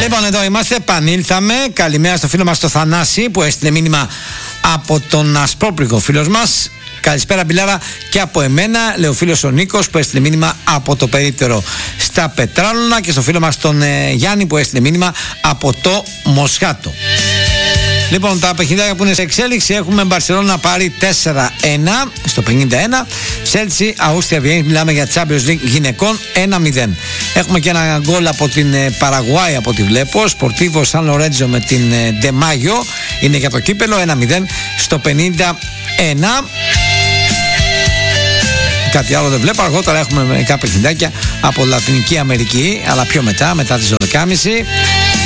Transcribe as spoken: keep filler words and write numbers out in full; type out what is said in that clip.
Λοιπόν, εδώ είμαστε, επανήλθαμε. Καλημέρα στο φίλο μας το Θανάση που έστειλε μήνυμα από τον Ασπρόπληγο φίλος μας. Καλησπέρα Μπιλάρα και από εμένα, λέει ο φίλος ο Νίκος που έστειλε μήνυμα από το περίπτερο στα Πετράλωνα, και στο φίλο μας τον ε, Γιάννη που έστειλε μήνυμα από το Μοσχάτο. Λοιπόν, τα παιχνιδάκια που είναι σε εξέλιξη έχουμε Μπαρσελόνα πάρει τέσσερα ένα στο πενήντα ένα, Chelsea Αούστρια Βιέννη, μιλάμε για Champions League γυναικών ένα μηδέν. Έχουμε και ένα γκολ από την Παραγουάη από ό,τι βλέπω, Σπορτίβο Σαν Λορέντζο με την Ντεμάγιο, είναι για το κύπελο ένα μηδέν στο πενήντα ένα. Κάτι άλλο δεν βλέπω. Αργότερα έχουμε μερικά παιχνιδάκια από Λατινική Αμερική, αλλά πιο μετά, μετά τις δώδεκα και μισή.